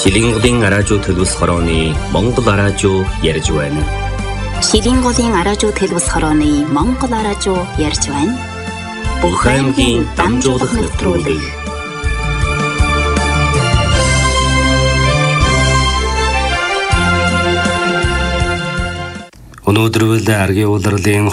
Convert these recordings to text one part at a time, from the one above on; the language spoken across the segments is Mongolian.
Шилинголын араажуу төлөвс хорооны Монгол араажуу ярьж байна. Шилинголын араажуу төлөвс хорооны Монгол араажуу ярьж байна. Бүх аймгийн дамжуулах нэвтрүүлэг. Өнөөдөр аргийн улирлын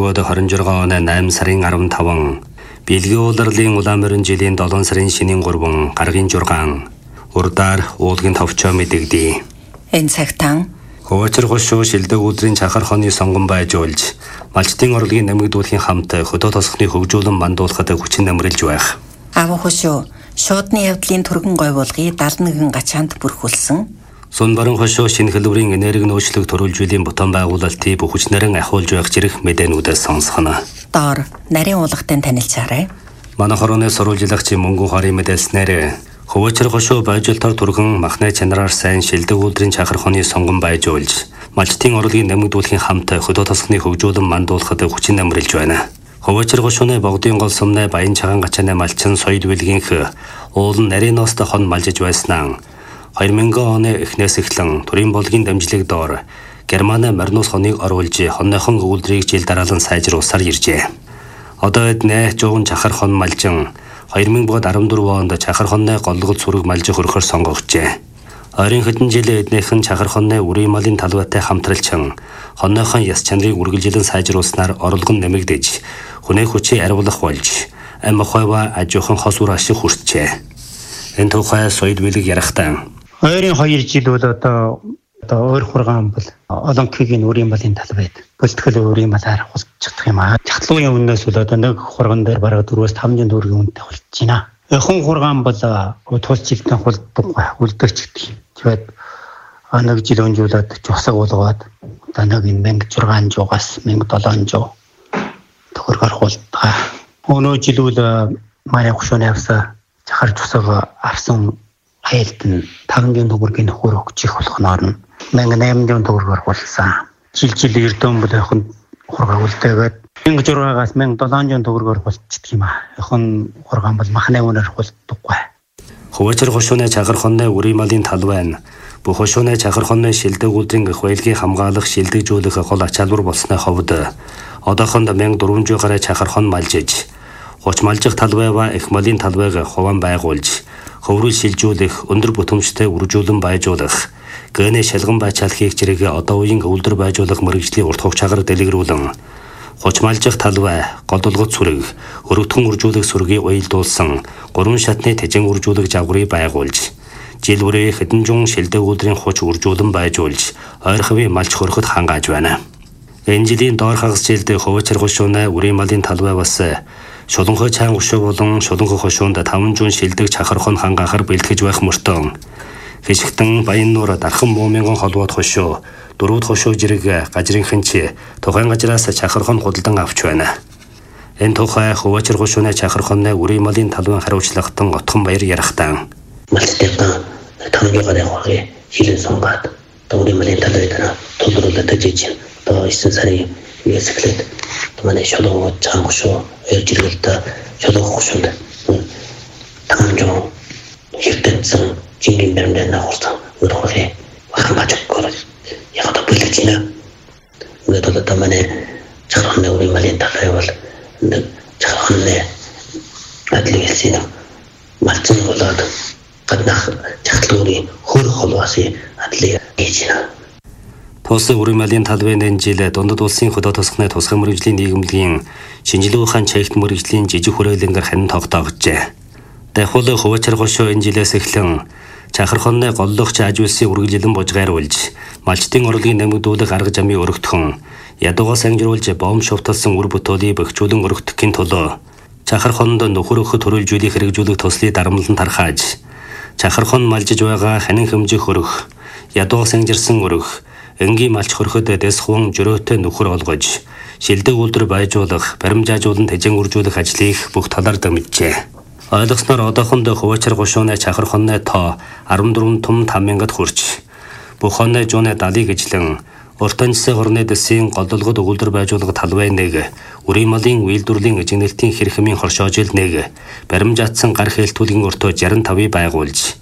2026 оны 8 сарын 15, Бэлгийн улирлын улаан жилийн 7 сарын шинийн 3, гаргийн 6, урдаар уулгийн товчоо мэдэгдээ. Энэ цагтаа Хөвөчр гошуу шилдэг өдрийн чахар хоны сонгон байжуулж, малчтын орлогын нэмэгдүүлэхийн хамт хөдөө тосхны хөгжүүлэн мандуулахад хүчин намрилж байх. Аав хошуу шуудны явдлын түргэн гойвуулгыг 71 гачаанд бүрхүүлсэн. Сун баран хошуу шинэ хэлбэрийн энерги нөөцлөг төрүүлжүүлийн бутан байгуулалтыг бүхчнэрэн ахиулж байх зэрэг мэдээнүүдээс сонсгоно. Доор нарийн уулгатай танилцаарай. Манай хорооны сурвалжлагч мөнгөн хорийн мэдээлснээр Хөвөчр гошуу байжуултаар түргэн махны чанараар сайн шилдэг өдрийн чахар хоны сонгон байжуулж, малчтын орлогын нэмэгдүүлэхийн хамт хөдөө тосхны хөгжүүлэн мандуулахад хүчин намрилж байна. Хөвөчр гошууны богдын гол сумны баян чагаан гачааны малчин соёд билгийнх уулын нарийн ноостой хон малжиж байснаа 2000 оны эхнээс эхлэн төрийн болгийн дамжлыг доор Германы Марнус хоныг оруулж хоньхон өгүүлдрийг жил дараалан сайжруулсаар иржээ. Одоо эднэ жуун чахар хон малжин 2014 онд чахар хонны голлогод сүрэг малжих өрхөөр сонгогчээ. Ойрын хэдэн жилийн эднийхэн чахар хонны үрийн малын талбайтай хамтралчин хоньхон яс чанарыг үргэлжилэн сайжруулснаар орлого нь нэмэгдэж, хүнээ хүчийг арвуулах болж, ам хойва ажуухан хос үр ашиг хүрчээ. Энэ тухай соёд билэг ярахтаа. Ойрын 2 жил бол одоо өөр хургаан бол Олимпигийн үрийн малын талбайд бүлтгэл үрийн малаар хусчихдаг юм аа. Чахлуугийн үнээс бол одоо нэг хурган дээр бараг 4-5 төгрөгийн үнэтэй болж байна. Хэн хургаан бол тул жилдээ үлдэгч гэдэг. Тэгээд нэг жил өнжүүлээд жусаг болгоод одоо нэг 1600-аас 1700 төгрөгөөр хулдгаа. Өнөө жил үл манай гушууны авсаа чахар жусаг авсан айлт нь 500 төгрөгийн нөхөр өгчих болгоноор нь 1800 төгрөгөөр хулсан. Жил эрдэн бол яхан хургаа үлдээгээд 1600-аас 1700 төгрөгөөр хулцдаг юм аа. Яхан хургаан бол махны үнээр хулддаггүй. Хөвөчр гошууны чахар хонны үрийн малын талбай нь бүх гошууны чахар хонны шилдэг үлдрийн эх байлгийг хамгаалах шилдэгжүүлэх гол ачаалбар болсны ховд одоохонд 1400 гаруй чахар хон малжиж, хуч малжих талбай ба эх малын талбайг хуваан байгуулж, хөврөл шилжүүлэх, өндөр бүтэмжтэй үржүүлэн байжуулах, гэнэ шалган байчаалхийг зэрэг одоо үеийн өвлдөр байжуулах мэргэжлийн урт хугацаа чагаар дэлгэрүүлэн, хуч малжих талбай, голдолгод сүрэг, өргөтгөн үржүүлэх сүргийг уялдуулсан 3 шатны тэжин үржүүлэх жавгарыг байгуулж, жил бүрээ хэдэн жун шилдэг үлдрийн хуч үржүүлэн байжуулж, ойрховын малч хөрөхөд хангааж байна. Энэ жилийн доор хагас жилд Хөвөчр гошууны үрийн малын талбай бас Шуланхой чаан гушуу болон Шуланхой хошуунд 5 жун шилдэг чахар хон хангаахаар бэлтгэж байх мөртөө Хишгтэн Баян нуур дархан Муумингон холбоод хошуу 4 хошуу зэрэг гажрынхэн чи тухайн гажраас чахар хон худалдан авч байна. Энэ тухай Хөвөчр гошууны чахар хонны үрийн малын талбайн хариуцлагатан отхон баяр ярахтаа. Малчтайгаа 500 гаруй хургийг шилэн сонгаад үрийн малын талбайд тулгуурлаад ажиж одоо 9 сарын үеэс эхлээд манай Шуланхой чаан гушуу эржилэлтэй Шуланхой гушуунд 500 хэрдэнсэн жингийн бэрэмдэн нахурсан өрхөөрэй хангаж өгөөрэй. Яг одоо бүлэж байна. Өнөөдөр одоо манай чахар хонны үрийн малын талбай бол чахар хонны адлын хэлсийн малчин болоод гаднах чахлуурын хөр холбоосын адлыг хийж байна. Тус үрийн малын талбайд энэ жил дундад улсын хөдөө тосхны тусгай мэргэжлийн нийгэмлэгийн шинжилгээ ухаан чигт мэргэжлийн жижиг хүрээлэнгээр харин тогтоогчээ. Дахиад Хөвөчр гошуу энэ жилээс эхлэн чахар хонны голлогч аж үйлсийн үргэлжилэн бужгааруулж, малчтын орлогын нэмэгдүүлэх арга замыг өргөтгөн, ядуугаас ангижруулж бом шувталсан үр бүтээлийг бэхжүүлэн өргөтгөхийн тулд чахар хонд нөхөр өхөд төрүүлжүүлэх хэрэгжүүлэх төслийг дарамтлан тархааж, чахар хон малжиж байгаа ханин хэмжих өрөх, ядуугаас ангижирсан өрөх, энгийн малч хөрөхөд дэс хуван жөрөөтэй нөхөр олгож, шилдэг үлдэр байжуулах, баримжаажуулан тэжин үржүүлэх ажлыг бүх талаар дамжжээ. Ойлгосноор одоохонд Хөвөчр гошууны чахар хонны тоо 14 том 5000-д хүрч, бүх хонны жууны 70-ыг ижлэн, уртанчсаа хорны дэсийн голдолгод өгүүлдэр байжуулах талбай нэг, үрийн малын үйлдвэрлэлийн эжигнэлтийн хэрхэмийн хоршоожил нэг, баримжаатсан гар хэлтүүлгийн өртөө 65-ыг байгуулж,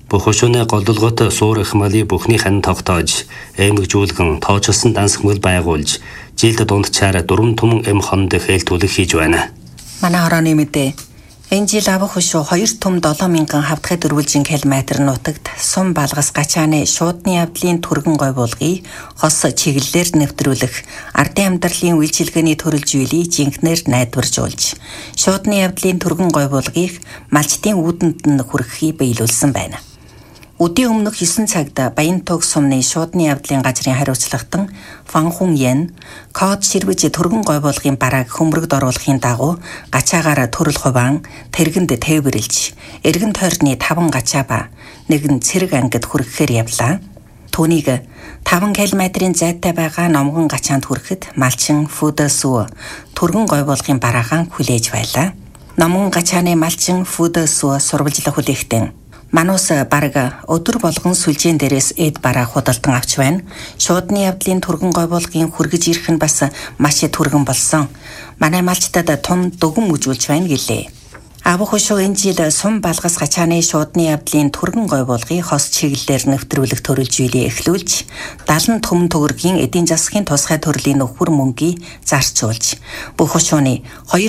Бүх хошууны голдолгоотой суур их мали бүхний хань тогтоож, эмгжүүлгэн тоочсон дансгмэл байгуулж, жилд дундчаар 4 түмэн эм хонд хэлтүүлэг хийж байна. Манай хорооны мэдээ. Энэ жил авах хошуу 2 түм 7000 хавтгай дөрвөлжин километр нутагт сум балгас гачааны шуудны явдлын түргэн гой булгыг хос чиглэлээр нэвтрүүлэх ардын амьдралын үйлчилгээний төрөлжүүлийг жинхнээр найдваржуулж шуудны явдлын түргэн гой булгыг малчдын үүдэнд нь хүрэхийг биелүүлсэн байна. Өдийн өмнөх 9 цагт Баянтуг сумны шуудны явдлын газрын хариуцлагатан Фанхун Ян код ширвэж түргэн гой булгын барааг хөмрөгд оруулахын дагуу гачаагаар төрөл хуваан тэргэнд тээвэрлж эргэн тойрны 5 гачаа ба нэгэн цэрэг ангид хүрэхээр явлаа. Түүнийг 5 км-ийн зайтай байгаа номгон гачаанд хүрэхэд малчин Фүдэсү түргэн гой булгын бараагаан хүлээж байлаа. Номгон гачааны малчин Фүдэсү сурвалжлах хүлээхтэн Манус бараг өдөр болгон сүлжээн дээрээс эд бараа худалдан авч байна. Шуудны явдлын түргэн гой булгын хүргэж ирэх нь бас маш түргэн болсон. Манай малчтад тун дүгэн үжүүлж байна гэлээ. Авах хошуу энэ жил сум балгас гачааны шуудны явдлын түргэн гой булгыг хос чиглэлээр нэвтрүүлэх төрөлжүүлээ эхлүүлж 70 түмэн төгрөгийн эдийн засгийн тусгай төрлийн нөхөр мөнгийг зарцуулж бүх хошууны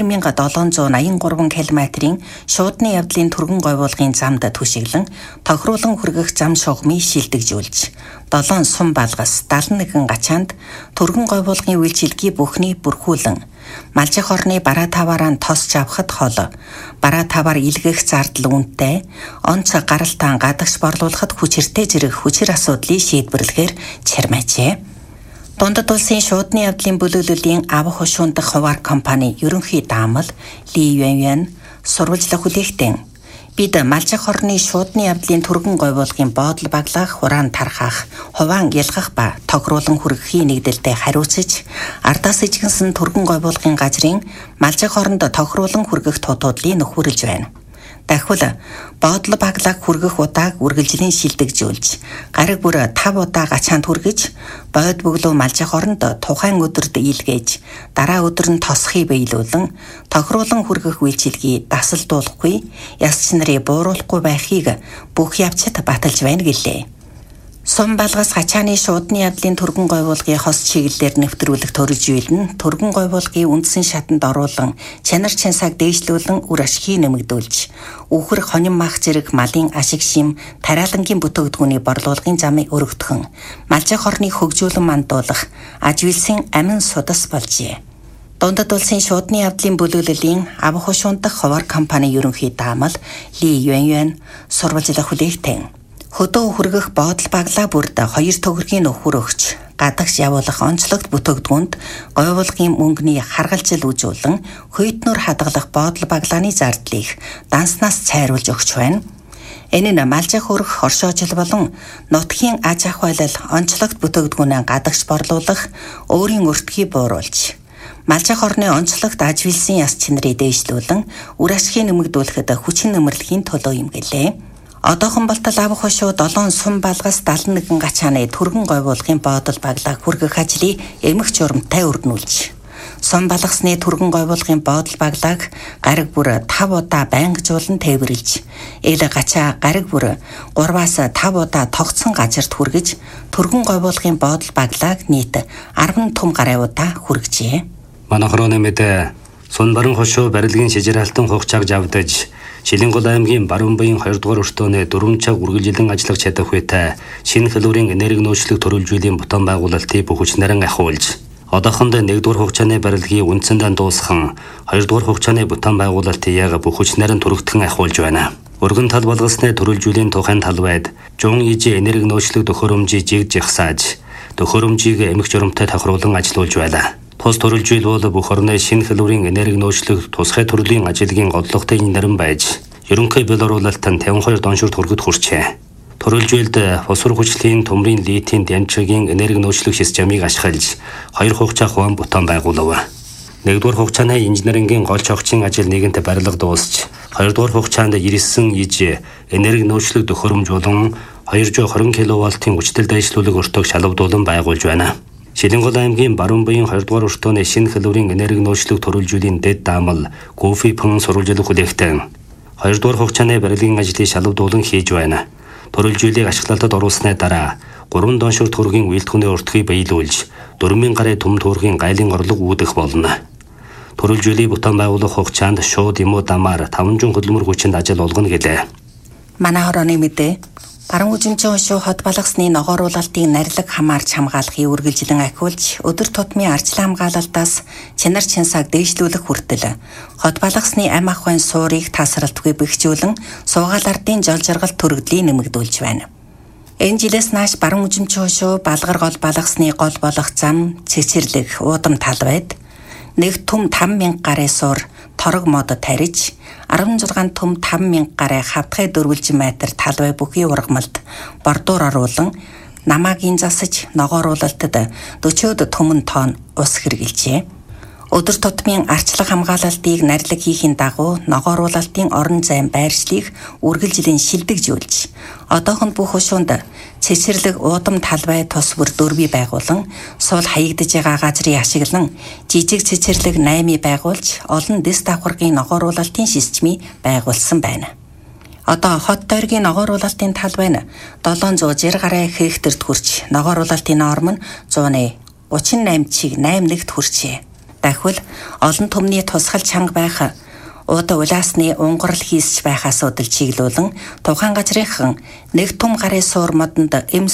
2783 км-ийн шуудны явдлын түргэн гой булгын замд түшиглэн тохируулан хүргэх зам шугамыг шилдэгжүүлж 7 сум балгас 71 гачаанд түргэн гой булгын үйлчилгээ бүхний бүрхүүлэн малчих орны бараа таваараа тосч авахд хол бараа таваар илгээх зардал үнэтэй онц гаралтаан гадагш борлуулахад хүчиртэй зэрэг хүчир асуудлыг шийдвэрлэхээр чармайжээ. Дундад улсын шуудны явдлын бүлэглэлийн авах хошуунд дах хуваар компани ерөнхий даамал Ли Юэн сурвалжлах хүлээхтэн бид малчих орны шуудны явдлын түргэн гой булгын боодол баглах хураан тархах хуваан ялгах ба тохируулан хүргэхийн нэгдэлтэд хариуцж ардаас ижигсэн түргэн гой булгын газрын малчих оронд тохируулан хүргэх туудуудлыг нөхөрлөж байна. Дахил боодол баглах хүргэх удааг үргэлжлэн шилдэгжүүлж гараг бүр 5 удаа гачаанд хүргэж бод бөглөө малчих оронд тухайн өдөрт илгээж дараа өдөр нь тосхийг биелүүлэн тохируулан хүргэх үйлчилгийг дасалдуулахгүй яс чинарыг бууруулахгүй байхыг бүх явцад баталж байна гэлээ. Сум балгас гачааны шуудны явдлын түргэн гой булгыг хос чиглэлээр нэвтрүүлэх төрөлжүүл нь түргэн гой булгын үндсэн шатанд оруулан чанар чансааг дээшлүүлэн үр ашгийг нэмэгдүүлж үхэр хонин мах зэрэг малын ашиг шим тариалангийн бүтээгдэхүүний борлуулгын замыг өргөдгөн малчих орныг хөгжүүлэн мандуулах ажвилсын амин судас болжээ. Дундад улсын шуудны явдлын бүлэглэлийн авах хошуунд дах хуваар компани ерөнхий даамал Ли Юэн сурвалжлах хүлээхтэн хөдөө хүргэх боодол баглаа бүрд 2 төгрөгийн нөхөр өгч гадагш явуулах онцлогт бүтээгдэхүүнд гой булгын мөнгөний харгалзал үзүүлэн хөйднөр хадгалах боодол баглааны зардлыг данснаас цайруулж өгч байна. Энэ нь малжих өрх хоршоожил болон нутгийн аж ахуйлал онцлогт бүтээгдэхүүнээ гадагш борлуулах өөрийн өртгийг бууруулж малжих орны онцлогт ажвилсан яс чинрийг дээшлүүлэн үр ашгийг нэмэгдүүлэхэд хүчин нэмэрлэхийн төлөө юм гэлээ. Одоохон болтол авах хошуу 7 сум балгас 71 гачааны түргэн гой булгын боодол баглаа хүргэх ажлыг эмх журамтай өргөнүүлж сум балгасны түргэн гой булгын боодол баглааг гараг бүр 5 удаа байнгажуулан тээвэрлж эл гачаа гараг бүр 3-аас 5 удаа тогтсон газарт хүргэж түргэн гой булгын боодол баглааг нийт 10 түм гаруй удаа хүргэжээ. Манай хорооны мэдээ Сун баран хошуу барилгын шижиралтан хугацааг авдаж Шилэнгол аймгийн баруун буян 2 дугаар өртөөний 4 цаг үргэлжилэн ажиллах чадах үетэй шинэ хэлбэрийн энерги нөөцлөх төрөлжүүллийн бутан байгуулалтыг бүх хүчнэрэн ахиулж одоохондоо 1 дугаар хугацааны барилгын үндсэндээ дуусхан 2 дугаар хугацааны бутан байгуулалтыг яг бүх хүчнэрэн түргэтгэн ахиулж байна. Өргөн тал болгосны төрөлжүүллийн тухайн талбайд жун ижи энерги нөөцлөх төхөөрөмжийг жигж жагсааж төхөөрөмжийг эмх журамтай тохируулан ажилуулж байлаа. Тус төрөлжүүл бол бүх орны шинэ хэлбэрийн энерги нөөцлөх тусгай төрлийн ажилгийн годлоготой нарийн байж ерөнхий белоруулалтанд 52 донширт хүргэж хүрчээ. Төрөлжүүлд фосфор хүчлийн төмрийн литийн дамжлагын энерги нөөцлөх системийг ашиглаж 2 хугацаа хуван бутан байгуулав. 1 дугаар хугацааны инженерингийн гол чогчийн ажил нэгэнтэ барилга дуусч 2 дугаар хугацаанд 99 иж энерги нөөцлөх төхөөрөмж болон 220 кВт-ийн хүчтэй дэвшлүүлэг өртөөг шалгадуулан байгуулж байна. Шилэнгол аймгийн баруун буян 2 дугаар өртөөний шинэ хэлбэрийн энерги нөөцлөх төрөлжүүлийн дэд даамал Кофи Пэн сурвалжлах хүлээхтэн 2 дугаар хугацааны барилгын ажлыг шалгадуулан хийж байна. Төрөлжүүлийг ашиглалтад оруулсны дараа 3 доншор төгрөгийн үйлдвэрийн уртгийг биелүүлж 4,000 гаруй төм төгрөгийн гайлын орлого үүдэх болно. Төрөлжүүлийг бутан байгуулах хугацаанд шууд юм уу дамаар 500 хөдөлмөр хүчинд ажил олгоно гэлээ. Манай хорооны мэдээ баруун үзэмжийн хошуу хот балгасны ногооруулалтыг нарилаг хамаарч хамгаалахыг үргэлжлэн ахиулж өдөр тутмын арчлан хамгаалалтаас чанар чансааг дээшлүүлэх хүртэл хот балгасны ам ахуйн суурийг тасралтгүй бэхжүүлэн суугаал ардын жол жаргал төрөгдлийг нэмэгдүүлж байна. Энэ жилээс нааш баруун үзэмжийн хошуу балгар гол балгасны гол болох зам цэцэрлэг уудам талбайд нэг түм 5,000 гарын суур торог мод тариж 16 түм 5,000 гарын хавтгай дөрвөлжин метр талбай бүхий ургамалд бордуур оруулан намаагийн засаж ногооруулалтад 40 түмэн тонн ус хэрэгжилжээ. Өдөр тутмын арчлаг хамгаалалтыг нарилаг хийхийн дагуу ногооруулалтын орон зайн байршлыг үргэлжлэн шилдэгжүүлж одоохон бүх хошуунд цэцэрлэг уудам талбай тус бүр дөрвий байгуулан суул хаягдж байгаа газрыг ашиглан жижиг цэцэрлэг 8-ыг байгуулж олон дэс давхаргын ногооруулалтын системийг байгуулсан байна. Одоо хот дойргийн ногооруулалтын талбай нь 760 гаруй хектарт хүрч ногооруулалтын норм нь 138 чиг 8 нэгт хүрчээ. Дахвал олон түмний тусгал чанга байх ууд улаасны унгарл хийсч байхаас удал чиглүүлэн тухайн газрынхан нэг түм гарын суур модонд эм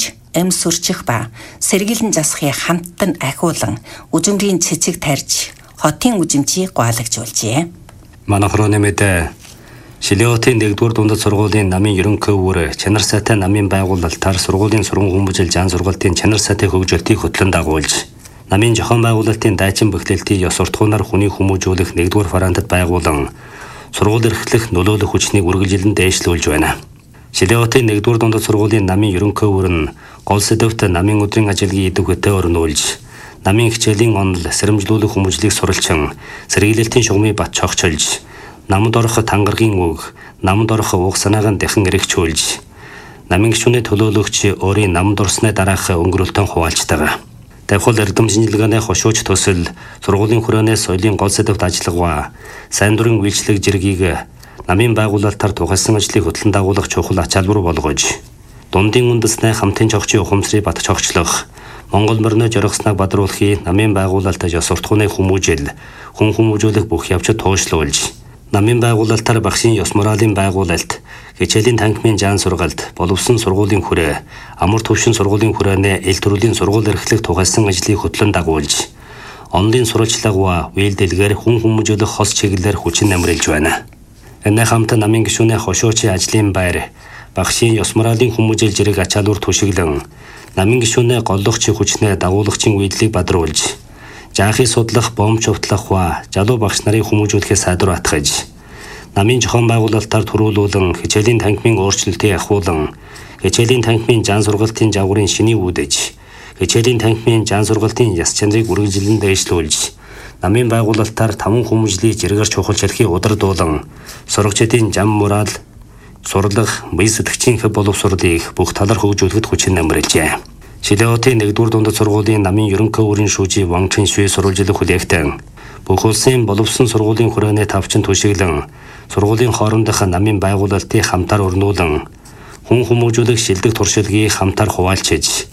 сүрчих ба сэргийлэн засахыг хамттан ахиулан үзэмрийн цэцэг тарьж хотын үзэмжийг гуайлагжуулжээ. Манай хорооны мэдээ Шилиотын 1-р дундад сургуулийн намын ерөнхий өвөр чанар сайтай намын байгуулалтаар сургуулийн сургууль хүмүүжил жан сургалтын чанар сайтай хөгжөлтийг хөтлөн дагуулж намын зохион байгуулалтын дайчин бэхлэлтийг ёс суртахуунаар хүний хүмүүжүүлэх 1-р варантад байгуулан сургууль эрхлэх нөлөөлөх хүчнийг үргэлжлэн дээшлүүлж байна. Шилиотын 1-р дундад сургуулийн намын ерөнхий өвөр нь гол сэдвт намын өдрийн ажилгийн идэвхтэй өрнүүлж намын хичээлийн онол сэрэмжлүүлэх хүмүүжлийг суралчин сэргийлэлтийн шугамыг бат цогцолж намд орох тангаргийн үг намд орох уг санааг нь дахин эргэжүүлж намын гишүүний төлөөлөгч өөрийн намд орсны дараах өнгөрөлтөн хуваалцдаг. Тавхил эрдэм шинжилгээний хошууч төсөл сургуулийн хүрээнээс соёлын гол сэдвт ажиллагаа сайн дурын үйлчлэг зэргийг намын байгуулалтаар тухайлсан ажлыг хөтлөн дагуулах чухал ач холбогдол болгож дундын үндэснээ хамтын цогцын ухамсарыг бат цогцлох Монгол морины жоргосныг бадруулахыг намын байгуулалтад ёс суртахууны хүмүүжил хүн хүмүүжүүлэх бүх явцад туушлуулж намын байгуулалтаар багшийн ёс моралын байгуулалт хичээлийн танхимын жаан сургалт боловсон сургуулийн хүрээ амар төвшин сургуулийн хүрээнээ эл төрлийн сургууль эрхлэх тухайлсан ажлыг хөтлөн дагуулж онлын сурвалжлагаа үйлдэлгээр хүн хүмүүжүүлэх хос чиглэлээр хүчин амрилж байна. Энэ хамт намын гишүүний хошуучийн ажлын байр багшийн ёс моралын хүмүүжил зэрэг ачаалуур түшиглэн намын гишүүний голлогчийн хүчнээ дагуулагчийн үйлдэлийг бадруулж жаахыг судлах, бомб чувтлах ба жалуу багш нарын хүмүүжүүлэхээс сайдвар атгаж намын зохион байгуулалтаар төрүүлүүлэн хичээлийн танхимын өөрчлөлтийг ахиулан хичээлийн танхимын жан сургалтын жавгарын шиний үүдэж хичээлийн танхимын жан сургалтын яс чанарыг үргэлжлэн дээшлүүлж намын байгуулалтаар 5 хүмүүжлийг зэрэгэр чухалч эрхийг удирдуулан сурагчдын зам морал сурлах бие сэтгчийн хэв боловсролыг бүх талаар хөгжүүлэхэд хүчин амрилжээ. Шилиотын 1-р дундад сургуулийн намын ерөнхий өврийн шүүжи Ван Чиншуй сурвалжлах хүлээгтэн бүх улсын боловсон сургуулийн хүрээний тавчин түшиглэн сургуулийн хоорондох намын байгуулалтыг хамтаар өрнүүлэн хүн хүмүүжүүлэх шилдэг туршилгийг хамтаар хуваалцаж